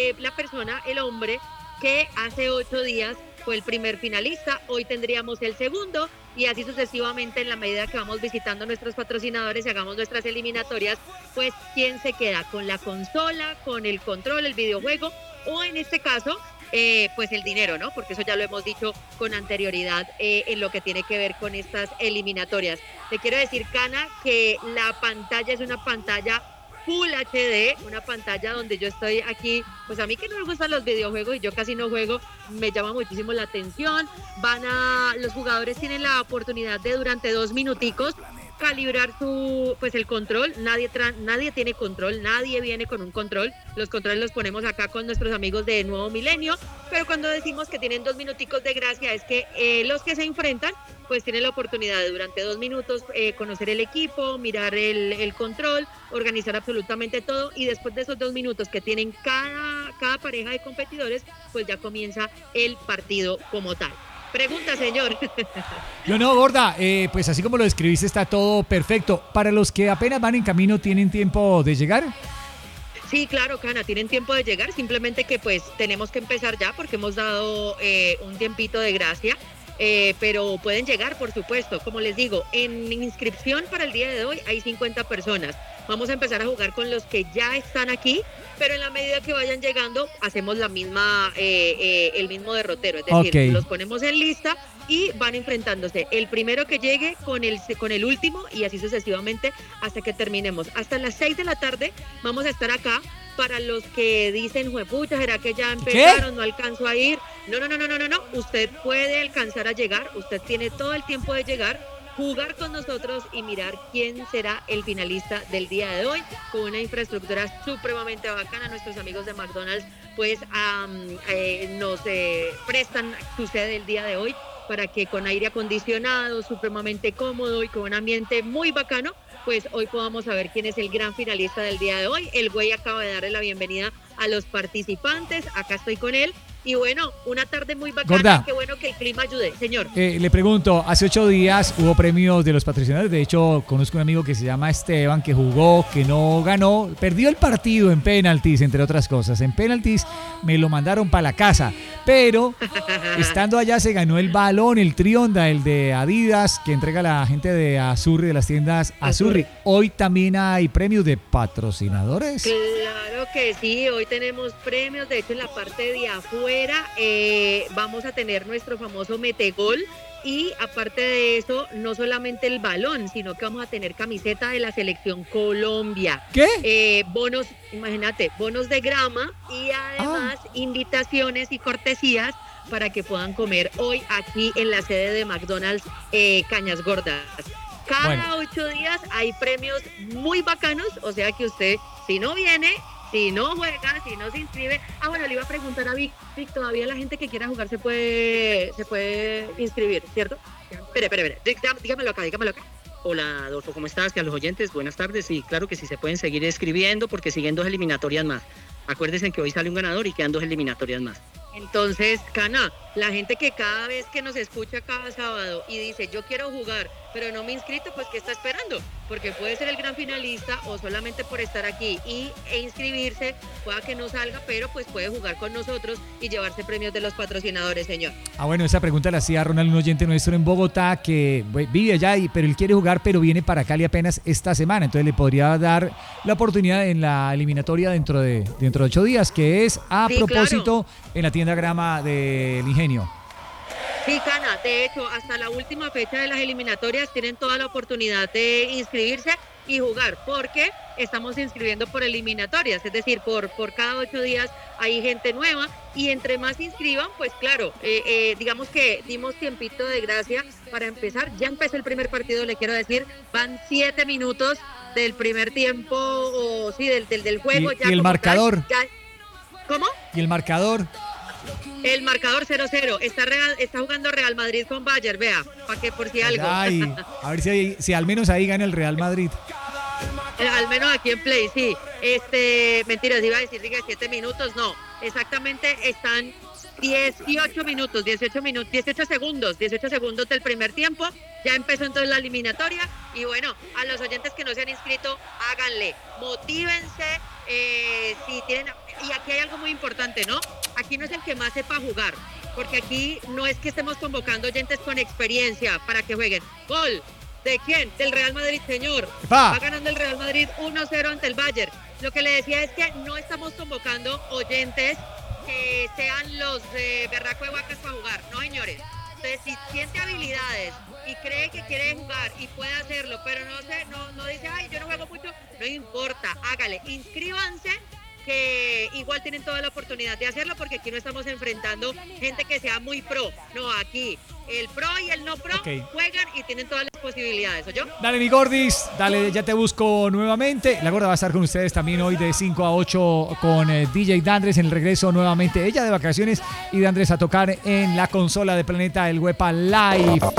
la persona, el hombre, que hace 8 días fue el primer finalista. Hoy tendríamos el segundo y así sucesivamente en la medida que vamos visitando nuestros patrocinadores y hagamos nuestras eliminatorias, pues quién se queda con la consola, con el control, el videojuego o en este caso pues el dinero, ¿no? Porque eso ya lo hemos dicho con anterioridad en lo que tiene que ver con estas eliminatorias. Te quiero decir, Cana, que la pantalla es una pantalla Full HD, una pantalla donde yo estoy aquí, pues a mí que no me gustan los videojuegos y yo casi no juego, me llama muchísimo la atención. Los jugadores tienen la oportunidad de durante 2 minuticos calibrar pues el control. Nadie tiene control, nadie viene con un control. Los controles los ponemos acá con nuestros amigos de Nuevo Milenio, pero cuando decimos que tienen 2 minuticos de gracia es que los que se enfrentan pues tienen la oportunidad de durante 2 minutos conocer el equipo, mirar el control, organizar absolutamente todo y después de esos 2 minutos que tienen cada pareja de competidores, pues ya comienza el partido como tal. Pregunta, señor. Yo no, Gorda, pues así como lo describiste está todo perfecto. Para los que apenas van en camino, ¿tienen tiempo de llegar? Sí, claro, Cana, tienen tiempo de llegar, simplemente que pues tenemos que empezar ya porque hemos dado un tiempito de gracia. Pero pueden llegar, por supuesto. Como les digo, en inscripción para el día de hoy hay 50 personas. Vamos a empezar a jugar con los que ya están aquí, pero en la medida que vayan llegando, hacemos el mismo derrotero. Es decir, los ponemos en lista y van enfrentándose. El primero que llegue con el último y así sucesivamente hasta que terminemos. Hasta las 6 de la tarde vamos a estar acá. Para los que dicen, juepucha, ¿será que ya empezaron? No alcanzo a ir. No. Usted puede alcanzar a llegar. Usted tiene todo el tiempo de llegar, jugar con nosotros y mirar quién será el finalista del día de hoy. Con una infraestructura supremamente bacana. Nuestros amigos de McDonald's pues nos prestan su sede el día de hoy para que con aire acondicionado, supremamente cómodo y con un ambiente muy bacano, pues hoy podamos saber quién es el gran finalista del día de hoy. El güey acaba de darle la bienvenida a los participantes, acá estoy con él. Y bueno, una tarde muy bacana. Gorda, qué bueno que el clima ayude, señor. Le pregunto, hace 8 días hubo premios de los patrocinadores. De hecho, conozco un amigo que se llama Esteban, que jugó, que no ganó, perdió el partido en penaltis, entre otras cosas. En penaltis me lo mandaron para la casa, pero estando allá se ganó el balón, el Trionda, el de Adidas, que entrega la gente de Azurri, de las tiendas Azurri. Hoy también hay premios de patrocinadores. Claro que sí, hoy tenemos premios, de hecho en la parte de afuera vamos a tener nuestro famoso metegol y aparte de eso, no solamente el balón, sino que vamos a tener camiseta de la selección Colombia. ¿Qué? Bonos, imagínate, bonos de grama y además invitaciones y cortesías para que puedan comer hoy aquí en la sede de McDonald's Cañas Gordas. Cada 8 días hay premios muy bacanos, o sea que usted, si no viene, si no juega, si no se inscribe. Bueno, le iba a preguntar a Vic, todavía la gente que quiera jugar se puede inscribir, ¿cierto? Espere, dígamelo acá. Hola Adolfo, ¿cómo estás? Que a los oyentes, buenas tardes. Sí, claro que sí se pueden seguir escribiendo porque siguen 2 eliminatorias más. Acuérdense que hoy sale un ganador y quedan 2 eliminatorias más. Entonces, Cana, la gente que cada vez que nos escucha cada sábado y dice yo quiero jugar, pero no me he inscrito, pues ¿qué está esperando? Porque puede ser el gran finalista o solamente por estar aquí e inscribirse, pueda que no salga, pero pues puede jugar con nosotros y llevarse premios de los patrocinadores, señor. Bueno, esa pregunta la hacía Ronald, un oyente nuestro en Bogotá que vive allá, pero él quiere jugar, pero viene para Cali apenas esta semana, entonces le podría dar la oportunidad en la eliminatoria dentro de 8 días, que es a propósito, claro, en la tienda Grama del Ingenio. Sí, Cana, de hecho, hasta la última fecha de las eliminatorias tienen toda la oportunidad de inscribirse y jugar, porque estamos inscribiendo por eliminatorias, es decir, por cada 8 días hay gente nueva y entre más se inscriban, pues claro, digamos que dimos tiempito de gracia para empezar. Ya empezó el primer partido, le quiero decir, van 7 minutos del primer tiempo, o sí, del juego. ¿Y el marcador? ¿Cómo? ¿Y el marcador? El marcador 0-0. Está jugando Real Madrid con Bayern, vea, para que por si algo. Ay, a ver si al menos ahí gana el Real Madrid. Al menos aquí en Play, sí. Mentiras, iba a decir, diga 7 minutos, no. Exactamente están 18 minutos, 18 segundos del primer tiempo. Ya empezó entonces la eliminatoria. Y bueno, a los oyentes que no se han inscrito, háganle, motívense. Si tienen, y aquí hay algo muy importante, ¿no? Aquí no es el que más sepa jugar, porque aquí no es que estemos convocando oyentes con experiencia para que jueguen. Gol. ¿De quién? Del Real Madrid, señor. Va ganando el Real Madrid 1-0 ante el Bayern. Lo que le decía es que no estamos convocando oyentes que sean los berraco de vacas para jugar, no, señores. Entonces, si siente habilidades y cree que quiere jugar y puede hacerlo, pero no dice, ay, yo no juego mucho, no importa, hágale, inscríbanse, que igual tienen toda la oportunidad de hacerlo, porque aquí no estamos enfrentando gente que sea muy pro, no, aquí el pro y el no pro juegan y tienen todas las posibilidades, ¿oyó? Dale, mi Gordis, dale, ya te busco nuevamente. La Gorda va a estar con ustedes también hoy de 5 a 8 con DJ Dandres en el regreso nuevamente, ella de vacaciones y Dandres a tocar en la consola de Planeta El Huepa Live.